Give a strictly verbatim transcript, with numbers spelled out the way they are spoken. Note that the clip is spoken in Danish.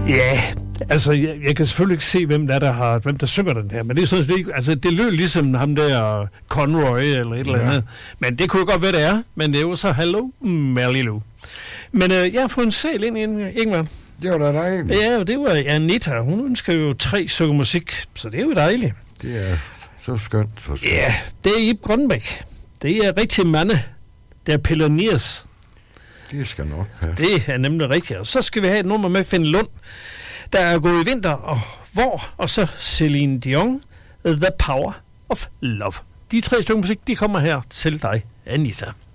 Ja, altså, jeg, jeg kan selvfølgelig ikke se, hvem der, der har, hvem der synger den her, men det er sådan set ikke, altså, det lød ligesom ham der Conroy eller et eller andet, ja. Men det kunne godt være, det er, men det er jo så Hello, Malilu. Men øh, jeg har fået en sæl ind i Ingvar. Det var da dejligt. Ja, det var Anita, hun ønsker jo tre stykker musik, så det er jo dejligt. Det er så skønt, så skønt. Ja, det er Ib Grønbæk. Det er rigtig mande, der piller Niers. Det skal nok have. Det er nemlig rigtigt. Og så skal vi have et nummer med Finn Lund, der er gået i vinter, og hvor, og så Celine Dion, The Power of Love. De tre stykker musik, de kommer her til dig, Anita.